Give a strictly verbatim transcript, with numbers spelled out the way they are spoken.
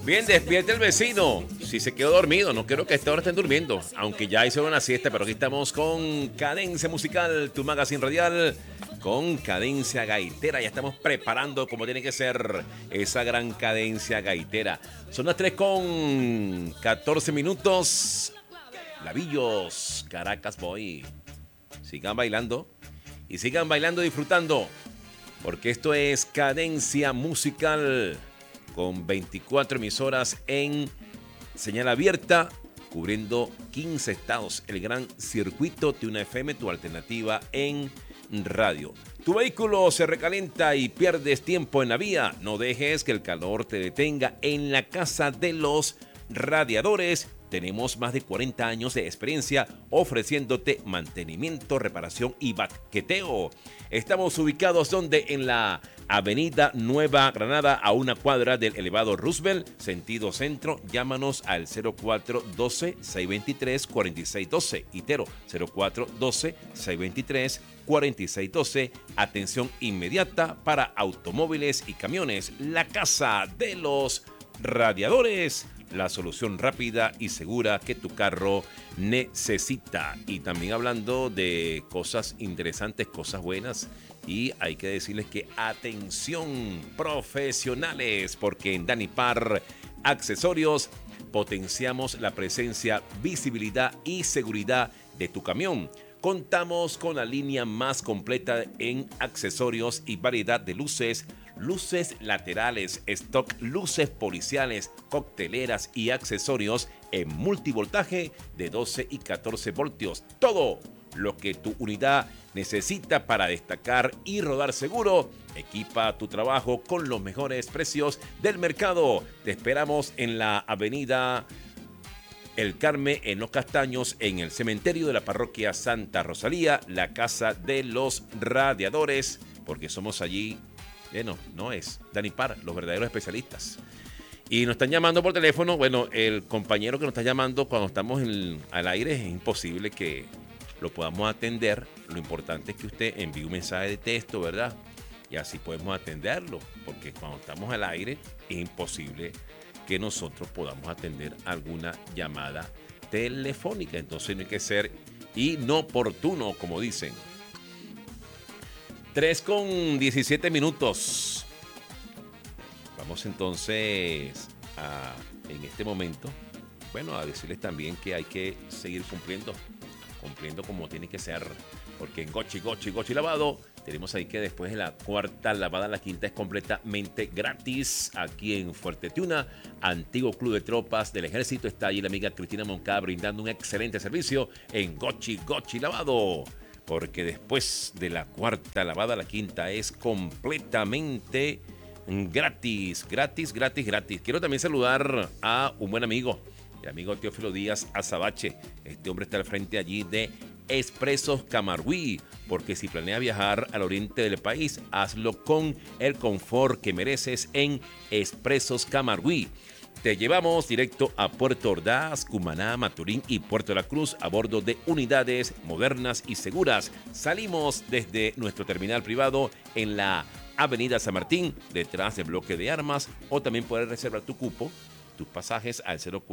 Bien, despierte el vecino. Si se quedó dormido, no quiero que a esta hora estén durmiendo. Aunque ya hizo una siesta, pero aquí estamos con Cadencia Musical, tu magazine radial, con Cadencia Gaitera. Ya estamos preparando como tiene que ser esa gran cadencia gaitera. Son las tres con catorce minutos. Lavillos, Caracas Boy. Sigan bailando y sigan bailando, disfrutando. Porque esto es Cadencia Musical, con veinticuatro emisoras en señal abierta, cubriendo quince estados. El gran circuito de una F M, tu alternativa en radio. Tu vehículo se recalienta y pierdes tiempo en la vía. No dejes que el calor te detenga. En la Casa de los Radiadores tenemos más de cuarenta años de experiencia ofreciéndote mantenimiento, reparación y baqueteo. Estamos ubicados donde en la Avenida Nueva Granada, a una cuadra del elevado Roosevelt, sentido centro. Llámanos al cero cuatro uno dos, seis dos tres, cuatro seis uno dos. Itero, cero cuatro uno dos, seis dos tres, cuatro seis uno dos. Atención inmediata para automóviles y camiones. La Casa de los Radiadores, la solución rápida y segura que tu carro necesita. Y también hablando de cosas interesantes, cosas buenas, y hay que decirles que atención profesionales, porque en Danipar Accesorios potenciamos la presencia, visibilidad y seguridad de tu camión. Contamos con la línea más completa en accesorios y variedad de luces, luces laterales, stock, luces policiales, cocteleras y accesorios en multivoltaje de doce y catorce voltios. Todo lo que tu unidad necesita para destacar y rodar seguro. Equipa tu trabajo con los mejores precios del mercado. Te esperamos en la avenida El Carmen, en Los Castaños, en el cementerio de la parroquia Santa Rosalía, la Casa de los Radiadores, porque somos allí, bueno, no es Danipar, los verdaderos especialistas. Y nos están llamando por teléfono. Bueno, el compañero que nos está llamando cuando estamos en, al aire, es imposible que lo podamos atender. Lo importante es que usted envíe un mensaje de texto, ¿verdad? Y así podemos atenderlo, porque cuando estamos al aire es imposible que nosotros podamos atender alguna llamada telefónica. Entonces no hay que ser inoportuno, como dicen. tres con diecisiete minutos. Vamos entonces a, en este momento, bueno, a decirles también que hay que seguir cumpliendo, cumpliendo como tiene que ser, porque en Gochi, Gochi, Gochi Lavado tenemos ahí que después de la cuarta lavada, la quinta es completamente gratis. Aquí en Fuerte Tiuna, antiguo club de tropas del ejército, está allí la amiga Cristina Moncada brindando un excelente servicio en Gochi, Gochi Lavado. Porque después de la cuarta lavada, la quinta es completamente gratis, gratis, gratis, gratis. Quiero también saludar a un buen amigo, el amigo Teófilo Díaz Azabache. Este hombre está al frente allí de Expresos Camagüey, porque si planea viajar al oriente del país, hazlo con el confort que mereces en Expresos Camagüey. Te llevamos directo a Puerto Ordaz, Cumaná, Maturín y Puerto La Cruz a bordo de unidades modernas y seguras. Salimos desde nuestro terminal privado en la Avenida San Martín, detrás del bloque de armas, o también puedes reservar tu cupo, tus pasajes al cero cuatro